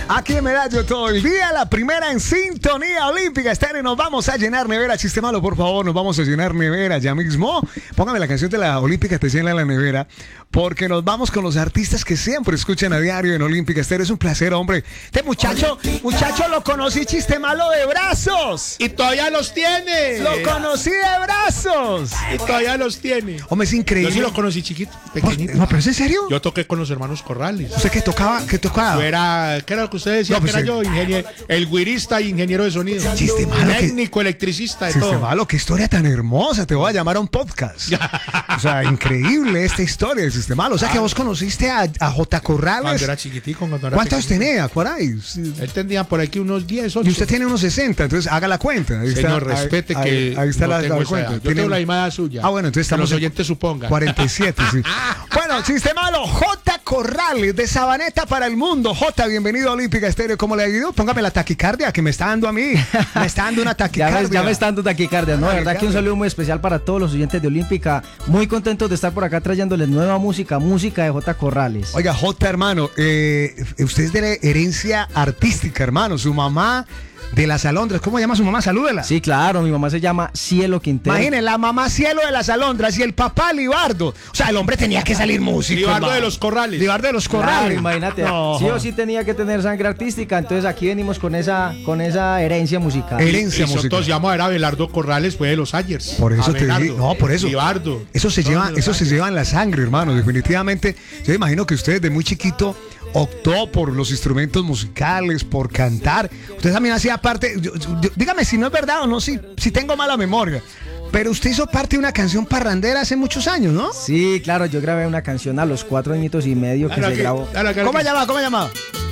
Aquí en Medallo todo el día, la primera en sintonía olímpica. Estéreo, nos vamos a llenar nevera. Chiste malo, por favor, nos vamos a llenar nevera ya mismo. Póngame la canción de la olímpica, te llena la nevera. Porque nos vamos con los artistas que siempre escuchan a diario en Olímpica Estéreo. Es un placer, hombre. Este muchacho lo conocí, chiste malo, de brazos. Y todavía los tiene. Lo conocí de brazos. Y todavía los tiene. Hombre, es increíble. Yo sí lo conocí chiquito, pequeñito. No, pero ¿es en serio? Yo toqué con los hermanos Corrales. ¿Usted qué tocaba? ¿Qué tocaba? ¿Qué era lo que usted decía? No, pues que era yo, ingeniero, el guirista y ingeniero de sonido. Chiste malo. Técnico, electricista, de Chiste todo. malo, qué historia tan hermosa. Te voy a llamar a un podcast. O sea, increíble esta historia de Chiste malo. O sea, que vos conociste a J. Corrales. Cuando era chiquitico. Cuando era ¿Cuántos pequeñito. tenía? ¿Cuál hay? Él tendría por aquí unos 10, 8. Y usted tiene unos 60, entonces haga la cuenta. Ahí Señor, está, respete ahí, que ahí está no la tengo esa cuenta. edad. Yo tengo la misma edad suya. Ah, bueno, entonces Que estamos los oyentes supongan. 47, sí. Bueno, chiste malo, J. Corrales de Sabaneta para el mundo. J, bienvenido a Olímpica Estéreo. ¿Cómo le ha ido? Póngame la taquicardia que me está dando a mí. Me está dando una taquicardia. Ya me está dando taquicardia, ¿no? De verdad que un saludo muy especial para todos los oyentes de Olímpica. Muy contentos de estar por acá trayéndoles nueva música de J. Corrales. Oiga, J, hermano, usted es de herencia artística, hermano. Su mamá de las alondras, ¿cómo llama su mamá? Salúdela. Sí, claro, mi mamá se llama Cielo Quintero. Imaginen, la mamá Cielo de las alondras y el papá Libardo. O sea, el hombre tenía que salir músico. Libardo hermano. de los Corrales. Libardo de los Corrales. Claro, imagínate, No. sí o sí tenía que tener sangre artística, entonces aquí venimos con esa herencia musical. Herencia Y musical. nosotros llamamos a ver a Abelardo Corrales, fue de los Ayers. Por eso te Abelardo, digo, no, por eso. Libardo. Eso se lleva en la sangre, hermano. Definitivamente. Yo imagino que usted desde muy chiquito optó por los instrumentos musicales, por cantar. Usted también hacía parte. Dígame si no es verdad o no, si tengo mala memoria. Pero usted hizo parte de una canción parrandera hace muchos años, ¿no? Sí, claro, yo grabé una canción a los 4 añitos y medio que se grabó. ¿Cómo llama?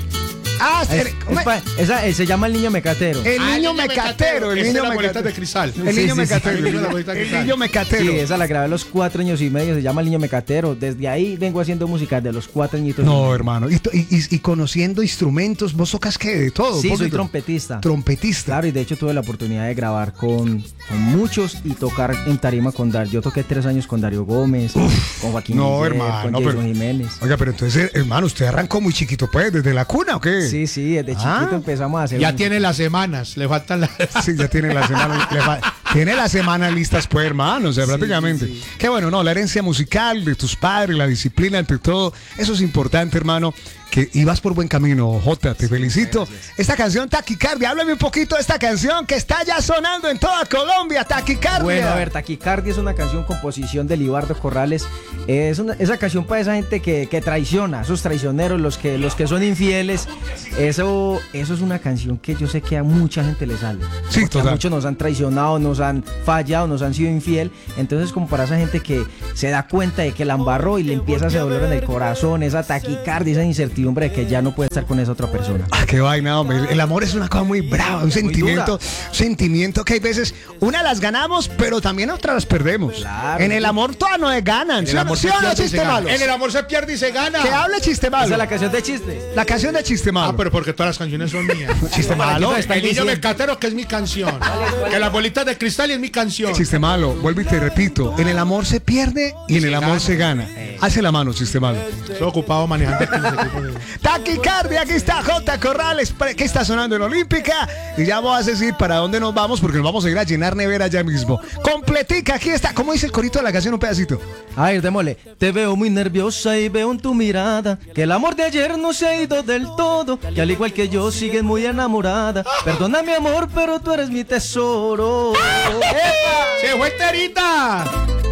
Ah, Se llama El Niño Mecatero. El niño mecatero. El Esa es niño la boleta mecatero. de cristal. El niño Sí, mecatero. sí, sí. El niño mecatero. Sí, esa la grabé a los 4 años y medio, se llama El Niño Mecatero. Desde ahí vengo haciendo música de los 4 añitos. No, hermano. Y conociendo instrumentos, ¿vos tocas qué? De todo. Sí, soy poquito. trompetista. Trompetista. Claro, y de hecho tuve la oportunidad de grabar con muchos y tocar en tarima con Dario. Yo toqué 3 años con Dario Gómez, con Joaquín No, Miguel, hermano, con pero- Jason Jiménez. Oiga, pero entonces, hermano, usted arrancó muy chiquito, pues, desde la cuna, ¿o qué? Sí, desde chiquito empezamos a hacer Ya música. tiene las semanas, le faltan las... Sí, ya tiene la semana, tiene la semana listas, pues, hermano, o sea, prácticamente. sí. Qué bueno, no, la herencia musical de tus padres, la disciplina ante todo, eso es importante, hermano, que ibas por buen camino, Jota, te felicito. Esta canción, Taquicardia, háblame un poquito de esta canción que está ya sonando en toda Colombia, Taquicardia. Bueno, a ver, Taquicardia es una canción composición de Libardo Corrales. Esa canción para esa gente que traiciona, esos traicioneros, los que son infieles. Eso es una canción que yo sé que a mucha gente le sale. Sí, Porque total. a muchos nos han traicionado, nos han fallado, nos han sido infiel. Entonces, como para esa gente que se da cuenta de que la embarró y le empieza ese dolor en el corazón, esa taquicardia, esa incertidumbre de que ya no puede estar con esa otra persona. Ah, qué vaina, hombre. El amor es una cosa muy brava, un sentimiento que hay veces, una las ganamos, pero también otras las perdemos. Claro. En el amor todas no ganan. ¿Sí o no, chiste malo? En el amor se pierde y se gana. Que hable chiste malo. Esa es la canción de chiste. La canción de chiste malo. Ah, pero porque todas las canciones son mías. Chiste malo. El niño mecatero, que es mi canción. Que las bolitas de cristal y es mi canción. Chiste malo, vuelvo y te repito. En el amor se pierde y en el amor se gana. Hace la mano, chiste malo. Estoy ocupado manejando aquí los equipos de... Taquicardia, aquí está J. Corrales, que está sonando en Olímpica. Y ya vas a decir para dónde nos vamos, porque nos vamos a ir a llenar nevera ya mismo. Completica, aquí está. ¿Cómo dice el corito de la canción? Un pedacito. A ver, démosle. Te veo muy nerviosa y veo en tu mirada que el amor de ayer no se ha ido del todo, que al igual que yo sigues muy enamorada. Perdona mi amor, pero tú eres mi tesoro. ¡Epa! ¡Se fue enterita!